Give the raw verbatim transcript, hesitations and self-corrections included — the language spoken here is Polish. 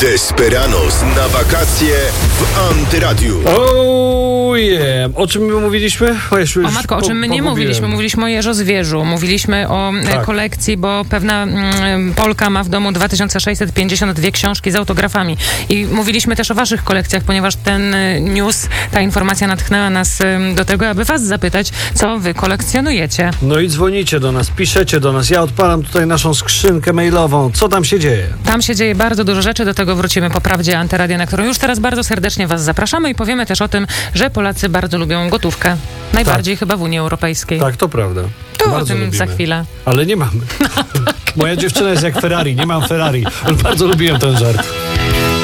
Desperados na wakacje w Antyradiu. Oh yeah. O czym my mówiliśmy? O, już, o matko, o czym my nie mówiliśmy? Mówiliśmy o jeżozwierzu, mówiliśmy o tak. kolekcji, bo pewna mm, Polka ma w domu dwa tysiące sześćset pięćdziesiąt dwie książki z autografami. I mówiliśmy też o waszych kolekcjach, ponieważ ten news, ta informacja natchnęła nas do tego, aby was zapytać, co wy kolekcjonujecie. No i dzwonicie do nas, piszecie do nas. Ja odpalam tutaj naszą skrzynkę mailową. Co tam się dzieje? Tam się dzieje bardzo dużo rzeczy, do tego wrócimy po prawdzie Antyradia, na którą już teraz bardzo serdecznie was zapraszamy i powiemy też o tym, że Polacy bardzo lubią gotówkę. Najbardziej tak. chyba w Unii Europejskiej. Tak, to prawda. To bardzo o tym lubimy. za chwilę. Ale nie mamy. No, tak. Moja dziewczyna jest jak Ferrari, nie mam Ferrari. Bardzo lubiłem ten żart.